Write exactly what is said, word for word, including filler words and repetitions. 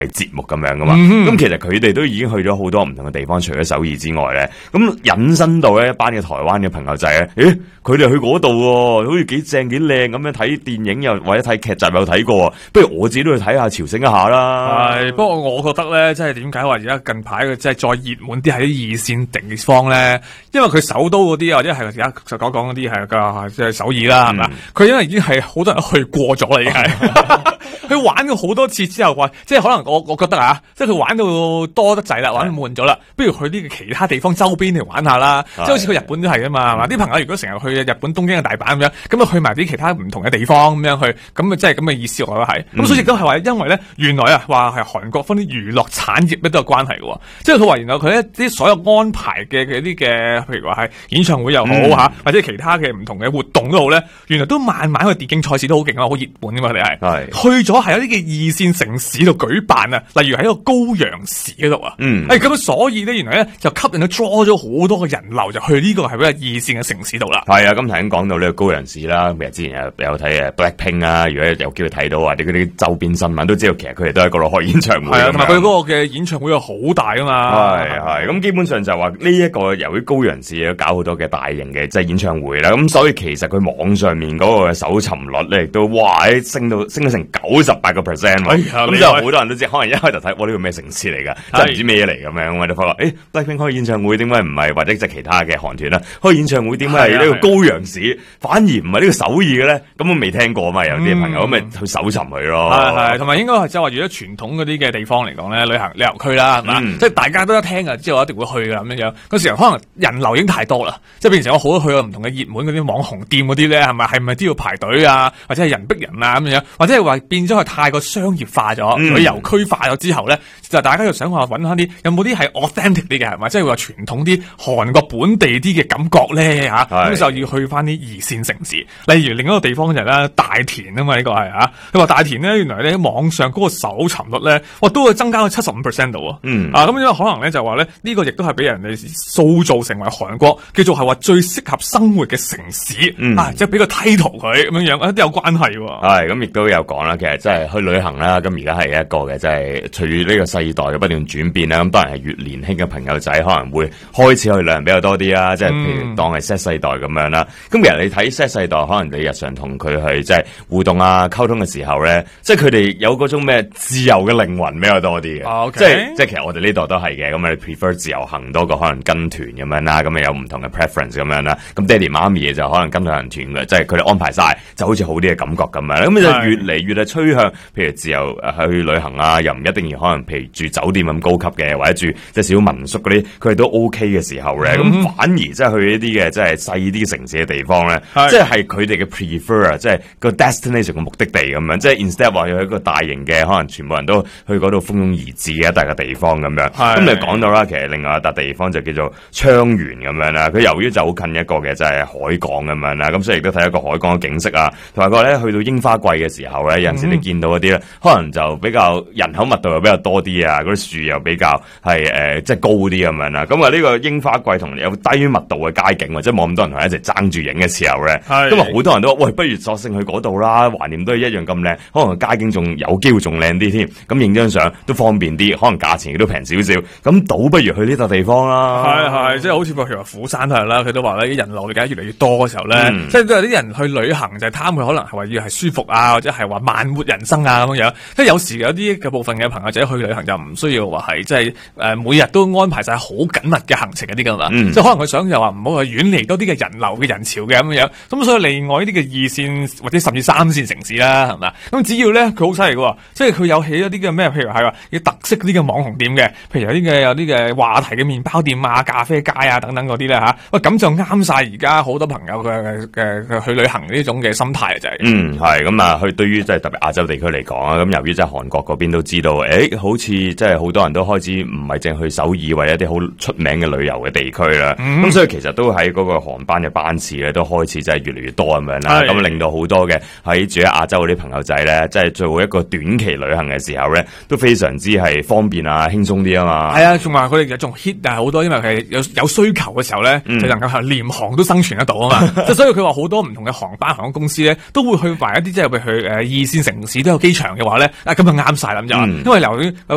節目咁樣噶嘛，咁、嗯、其實佢哋都已經去咗好多唔同嘅地方，除咗首爾之外咧，咁引申到咧一班嘅台灣嘅朋友仔咧，誒，佢哋去嗰度喎，好似幾正幾靚咁樣，睇電影又或者睇劇集有睇過，不如我自己都去睇下朝聖一下啦。 係，不過我覺得咧，即係點解話而家近排嘅即係再熱門啲喺啲二線地方咧，因為佢首都嗰啲或者係而家就講講嗰啲係個即係首爾啦，係嘛、嗯？佢因為已經係好多人去過咗啦，已經係。佢玩過好多次之後，話即係可能我我覺得啊，即係佢玩到多得滯啦，玩到悶咗啦，不如去呢個其他地方周邊嚟玩下啦。即係好似去日本都係啊嘛，係嘛？啲朋友如果成日去日本東京嘅大阪咁樣，咁啊去埋啲其他唔同嘅地方咁樣去，咁啊即係咁嘅意思，我覺得係。咁、嗯、所以亦都係話，因為咧原來啊話係韓國分啲娛樂產業咧都有關係嘅，即係佢話原來佢一啲所有安排嘅嘅啲嘅，譬如話係演唱會又好吓、嗯，或者其他嘅唔同嘅活動都好咧，原來都慢慢去電競賽事都好勁啊，好熱門噶嘛，佢哋係去咗係有啲嘅二線城市度舉辦啊，例如喺個高陽市嗰度啊，嗯，誒咁所以咧原來咧就吸引到 draw 咗好多嘅人流，就去呢個係比較二線嘅城市度啦。係啊，咁頭先講到呢個高陽市啦，其實之前有有睇誒 Blackpink 啊，如果有機會睇到或者嗰啲周邊新聞都知道，其實佢哋都喺嗰度開演唱會。係啊，同埋佢嗰個嘅演唱會又好大啊嘛。係係，咁基本上就話呢一個由於高陽市搞好多嘅大型嘅即係演唱會啦，咁所以其實佢網上面嗰個搜尋率咧亦都哇升到升咗成九十八個 percent，咁就好多人都知，可能一開頭睇哇呢個咩城市嚟噶，即係唔知咩嚟咁樣，我哋發覺誒 Blackpink 開演唱會點解唔係或者即係其他嘅韓團啦開演唱會點解係呢個高陽市，反而唔係呢個首爾嘅咧？咁我未聽過啊嘛，有啲朋友咁咪去搜尋佢咯。係係，同埋應該係即係話如果傳統嗰啲嘅地方嚟講咧，旅行旅遊區啦，係嘛，即係大家都一聽啊，之後一定會去噶咁樣樣。嗰時候可能人流已經太多啦，即係變成我好多去過唔同嘅熱門嗰啲網紅店嗰啲咧，係咪係咪都要排隊啊，或者係人逼人啊咁樣，或者係話變咗係太過商業化咗、嗯、旅遊區化咗之後咧，就大家又想話揾翻啲有冇啲係 authentic 啲嘅，係咪即係話傳統啲韓國本地啲嘅感覺咧嚇？咁就要去翻啲二線城市，例如另一個地方就係咧大田啊嘛，呢、這個係嚇。佢話大田咧原來咧網上嗰個搜尋率咧，哇都會增加到七十五 percent 度喎。嗯啊，咁因為可能咧就話咧呢、這個亦都係俾人哋塑造成為韓國叫做係話最適合生活嘅城市、嗯、啊，即係俾個 title 佢咁樣樣，都有關係喎。係咁亦都有講啦，其實即係去旅行啦，咁而家係一個嘅即係隨住呢個世代嘅不斷轉變啦，咁當然係越年輕嘅朋友仔可能會開始去旅行比較多啲啦，即係譬如當係 Z 世代咁樣啦。咁、嗯、其實你睇 Z 世代，可能你日常同佢去即係互動啊溝通嘅時候咧，即係佢哋有嗰種咩自由嘅靈魂比較多啲嘅、啊 okay？即係即係其實我哋呢度都係嘅，咁你 prefer 自由行多過可能跟團咁樣啦，咁啊有唔同嘅 preference 咁樣啦。咁爹哋媽咪就可能跟旅行團嘅，即係佢哋安排晒，就好似好啲嘅感覺咁樣。咁就越嚟越係趨向，譬如自由去旅行啊，又唔一定要可能譬如住酒店咁高級嘅，或者住即係少民宿嗰啲，佢哋都 OK 嘅時候咧，咁、嗯、反而即係去一啲嘅即係細啲城市嘅地方咧，即係係佢哋嘅 prefer 啊，即係個 destination 嘅目的地咁樣，即係 instead 話要去一個大型嘅，可能全部人都去嗰度蜂擁而至嘅一大個地方咁樣。咁你講到啦，其實另外一笪地方就叫做昌原咁樣啦，佢由於就好近一個嘅就係海港咁樣啦，咁所以亦都睇一個海港嘅景色啊，同埋個咧去到櫻花季嘅時候咧，有陣時你見到一啲咧，可能就比較人口密度又比較多啲啊，嗰啲樹又比較係誒、呃、即係高啲咁樣啦。咁啊呢個櫻花季同有低密度嘅街景，或者冇咁多人同一齊爭住影嘅時候咧，咁啊好多人都話喂，不如索性去嗰度啦，橫掂都係一樣咁靚，可能街景仲有機會仲靚啲添，咁影張相都方便啲，可能價錢亦都平少少，咁倒不如去呢笪地方啦。係係，即係好似譬如話釜山都係啦，佢都話咧啲人流而家越嚟越多嘅時候咧、嗯，即係都有啲人去旅行就係貪佢可能係話要係舒服啊，或者係話慢活人生啊咁樣。即係有時有啲嘅部分嘅朋友仔去旅行就唔需要話係即係誒每日都安排晒好緊密嘅行程嗰啲噶嘛，嗯、即係可能佢想就話唔好去遠離多啲嘅人流嘅人潮嘅咁樣。咁所以另外呢啲嘅二線或者甚至三線城市啦，係嘛？咁只要咧佢好犀利嘅，即係佢有起一啲嘅咩，譬如係話要特色啲嘅網紅店嘅，譬如有啲嘅有啲嘅話題嘅麵包店啊、咖啡街啊等等嗰啲咧吓，喂咁就啱晒而家好多朋友嘅嘅去旅行呢種嘅心態就係。嗯，係咁啊，去對於即係特別亞洲地區嚟講啊，咁由於即係韓國嗰邊都知道，誒、欸，好似即係好多人都開始唔係淨去首爾或者一啲好出名嘅旅遊嘅地區啦，咁、嗯、所以其實都喺嗰個航班嘅班次咧都開始真係越嚟越多咁樣啦，咁令到好多嘅喺住喺亞洲嗰啲朋友仔咧，即係做一個短期旅行嘅時候咧，都非常之係方便啊，輕鬆啲啊嘛。係啊，仲話佢哋仲 hit 啊好多，因為係有有需求嘅時候咧、嗯，就能夠係廉航都生存得到啊嘛。即係所以佢話好多唔同嘅航班航空公司咧，都會去埋一啲即係譬如誒二線城市都有機場嘅話咧，啊咁就啱晒啦咁就，因為由於